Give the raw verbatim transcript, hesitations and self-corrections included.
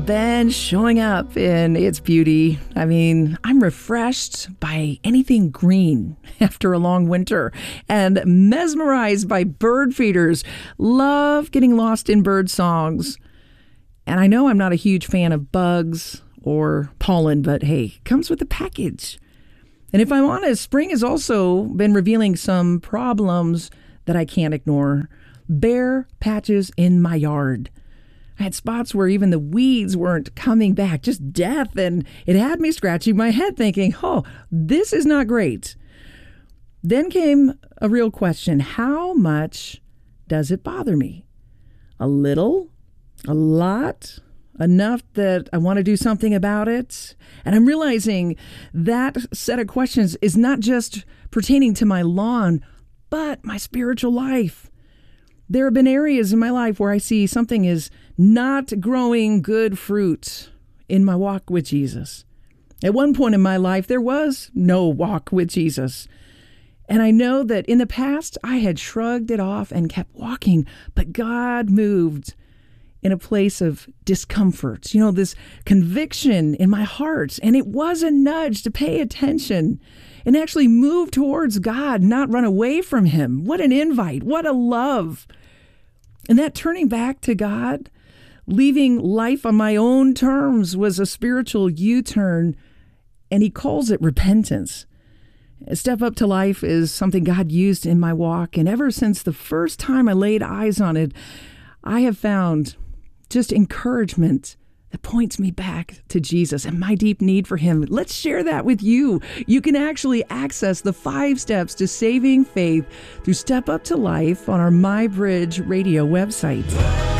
been showing up in its beauty. I mean, I'm refreshed by anything green after a long winter and mesmerized by bird feeders. Love getting lost in bird songs. And I know I'm not a huge fan of bugs or pollen, but hey, comes with the package. And if I'm honest, spring has also been revealing some problems that I can't ignore. Bare patches in my yard. I had spots where even the weeds weren't coming back, just death, and it had me scratching my head thinking, oh, this is not great. Then came a real question. How much does it bother me? A little? A lot? Enough that I want to do something about it? And I'm realizing that set of questions is not just pertaining to my lawn, but my spiritual life. There have been areas in my life where I see something is not growing good fruit in my walk with Jesus. At one point in my life, there was no walk with Jesus. And I know that in the past, I had shrugged it off and kept walking, but God moved in a place of discomfort, you know, this conviction in my heart. And it was a nudge to pay attention and actually move towards God, not run away from him. What an invite. What a love. And that turning back to God, leaving life on my own terms was a spiritual U-turn, and he calls it repentance. A step up to life is something God used in my walk, and ever since the first time I laid eyes on it, I have found just encouragement that points me back to Jesus and my deep need for him. Let's share that with you. You can actually access the five steps to saving faith through Step Up to Life on our MyBridge Radio website.